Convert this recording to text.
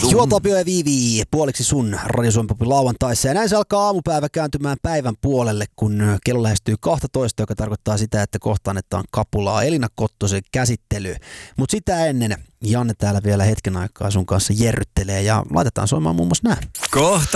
Juotapio ja Viivi puoliksi sun Radio Suomi Popin lauantaissa. Ja näin se alkaa aamupäivä kääntymään päivän puolelle, kun kello lähestyy 12, joka tarkoittaa sitä, että kohta annetaan kapulaa Elina Kottosen käsittely. Mutta sitä ennen Janne täällä vielä hetken aikaa sun kanssa jerryttelee ja laitetaan soimaan muun muassa nää. Kohta